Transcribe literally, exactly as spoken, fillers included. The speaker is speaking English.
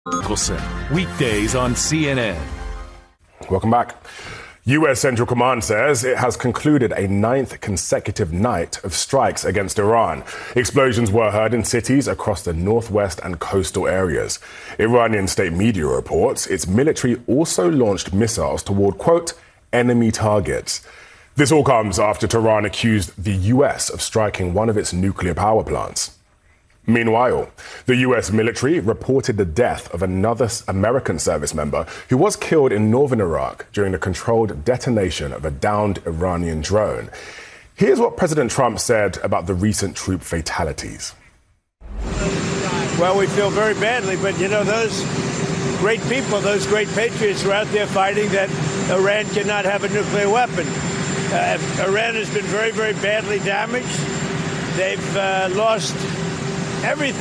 Nicholson, weekdays on C N N. Welcome back. U S Central Command says it has concluded a ninth consecutive night of strikes against Iran. Explosions were heard in cities across the northwest and coastal areas. Iranian state media reports its military also launched missiles toward, quote, enemy targets. This all comes after Tehran accused the U S of striking one of its nuclear power plants. Meanwhile, the U S military reported the death of another American service member who was killed in northern Iraq during the controlled detonation of a downed Iranian drone. Here's what President Trump said about the recent troop fatalities. Well, we feel very badly, but, you know, those great people, those great patriots are out there fighting that Iran cannot have a nuclear weapon. Uh, Iran has been very, very badly damaged. They've uh, lost everything.